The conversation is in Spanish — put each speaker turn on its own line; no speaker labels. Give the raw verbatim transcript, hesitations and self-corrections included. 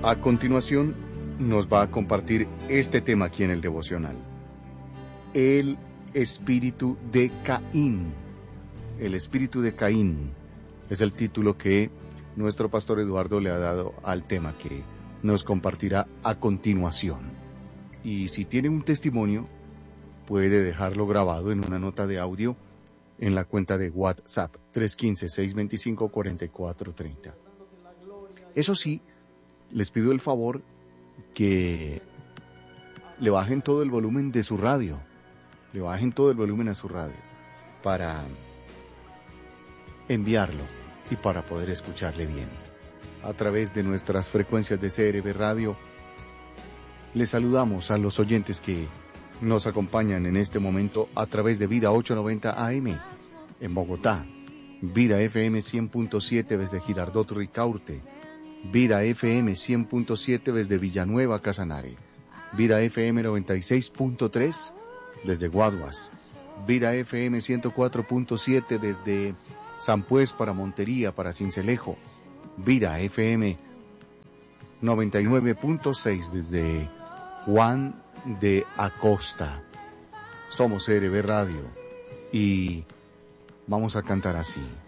A continuación, nos va a compartir este tema aquí en el devocional. El espíritu de Caín. El espíritu de Caín es el título que nuestro pastor Eduardo le ha dado al tema que nos compartirá a continuación. Y si tiene un testimonio, puede dejarlo grabado en una nota de audio en la cuenta de WhatsApp tres uno cinco, seis dos cinco, cuatro cuatro tres cero. Eso sí, les pido el favor que le bajen todo el volumen de su radio, le bajen todo el volumen a su radio para enviarlo y para poder escucharle bien. A través de nuestras frecuencias de C R B Radio, les saludamos a los oyentes que nos acompañan en este momento a través de Vida ochocientos noventa A M en Bogotá, Vida F M cien punto siete desde Girardot Ricaurte, Vida F M cien punto siete desde Villanueva Casanare, Vida F M noventa y seis punto tres desde Guaduas, Vida F M ciento cuatro punto siete desde San Pues para Montería, para Cincelejo, Vida F M noventa y nueve punto seis desde Juan de Acosta. Somos C R B Radio y vamos a cantar así.